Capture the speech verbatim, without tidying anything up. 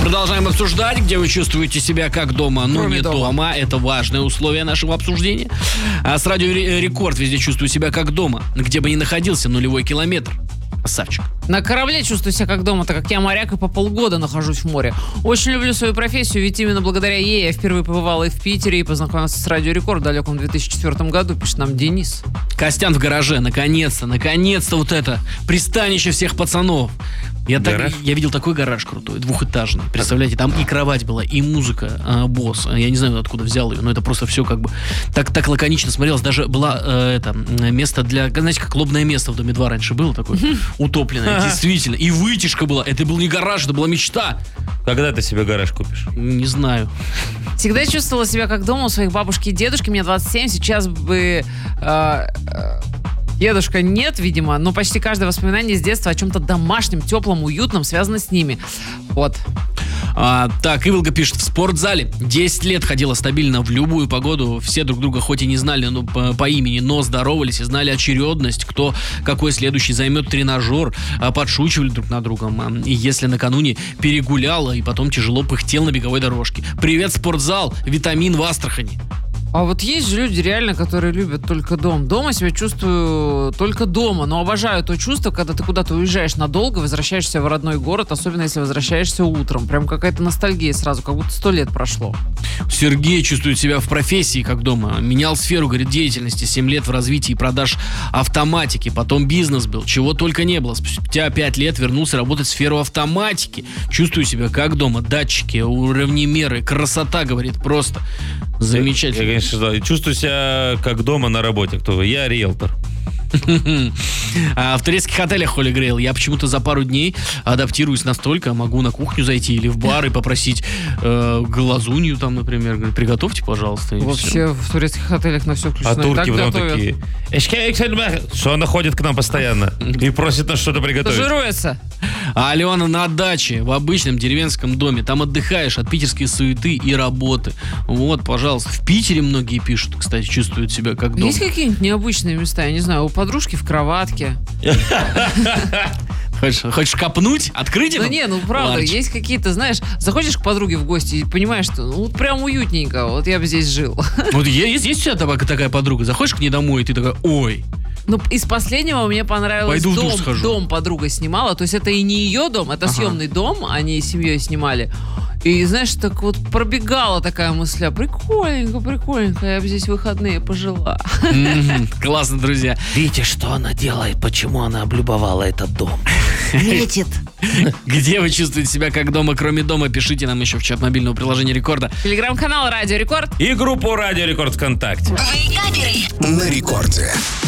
Продолжаем обсуждать, где вы чувствуете себя как дома, но Кроме не дома. дома. Это важное условие нашего обсуждения. А с радио Рекорд везде чувствую себя как дома. Где бы ни находился, нулевой километр. Красавчик. На корабле чувствую себя как дома, так как я моряк и по полгода нахожусь в море. Очень люблю свою профессию, ведь именно благодаря ей я впервые побывала и в Питере, и познакомился с Радио Рекорд в далеком две тысячи четвёртом году, пишет нам Денис. Костян в гараже, наконец-то, наконец-то вот это пристанище всех пацанов. Я, так, я видел такой гараж крутой, двухэтажный. Представляете, там и кровать была, и музыка, э, босс. Я не знаю, откуда взял ее, но это просто все как бы так, так лаконично смотрелось. Даже было э, это место для, знаете, как лобное место в Доме два раньше было такое, утопленное, действительно. И вытяжка была. Это был не гараж, это была мечта. Когда ты себе гараж купишь? Не знаю. Всегда чувствовала себя как дома у своих бабушки и дедушки. Мне двадцать семь, сейчас бы... Э, э, Дедушка нет, видимо, но почти каждое воспоминание с детства о чем-то домашнем, теплом, уютном связано с ними. Вот. А, так, Иволга пишет, в спортзале десять лет ходила стабильно в любую погоду. Все друг друга хоть и не знали ну, по, по имени, но здоровались и знали очередность, кто какой следующий займет тренажер, а, подшучивали друг над другом. И если накануне перегуляла и потом тяжело пыхтел на беговой дорожке. Привет, спортзал, витамин в Астрахани. А вот есть же люди реально, которые любят только дом. Дома себя чувствую только дома, но обожаю то чувство, когда ты куда-то уезжаешь надолго, возвращаешься в родной город, особенно если возвращаешься утром. Прям какая-то ностальгия сразу, как будто сто лет прошло. Сергей чувствует себя в профессии как дома. Менял сферу, говорит, деятельности, семь лет в развитии продаж автоматики, потом бизнес был, чего только не было. Спустя пять лет вернулся работать в сферу автоматики. Чувствую себя как дома. Датчики, уравнемеры, красота, говорит, просто замечательно. Я, конечно, чувствую себя как дома на работе. Кто вы? Я риэлтор. А в турецких отелях Холли Грейл я почему-то за пару дней адаптируюсь настолько, могу на кухню зайти или в бар и попросить э, глазунью там, например, говорит, приготовьте, пожалуйста. Вообще все. в турецких отелях на все включено. А турки потом готовят. такие, что она ходит к нам постоянно и просит нас что-то приготовить. Стажируется. А Алена на даче, в обычном деревенском доме. Там отдыхаешь от питерской суеты и работы. Вот, пожалуйста. В Питере многие пишут, кстати, чувствуют себя как дома. Есть какие-нибудь необычные места? Я не знаю, у подружки в кроватке. Хочешь, хочешь копнуть? Открыть это? Ну не, ну правда, Ларч. есть какие-то, знаешь, заходишь к подруге в гости и понимаешь, что ну вот прям уютненько, вот я бы здесь жил. Вот есть, есть у тебя такая, такая подруга, заходишь к ней домой, и ты такая, ой. Ну, из последнего мне понравилось Пойду в душ дом. схожу. Дом подруга снимала. То есть это и не ее дом, это Ага. съемный дом, они с семьей снимали. И, знаешь, так вот пробегала такая мысля. Прикольненько, прикольненько, я бы здесь выходные пожила. М-м, Классно, друзья. Видите, что она делает? Почему она облюбовала этот дом? Метит. Где вы чувствуете себя как дома, кроме дома? Пишите нам еще в чат мобильного приложения Рекорда. Телеграм-канал Радио Рекорд. И группу Радио Рекорд ВКонтакте. На рекорде.